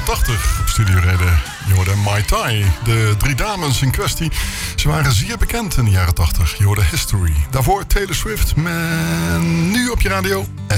jaren 80 op Studio Reden. Je hoorde Mai Tai. De 3 dames in kwestie, ze waren zeer bekend in de jaren 80. Je hoorde History. Daarvoor Taylor Swift. Nu op je radio.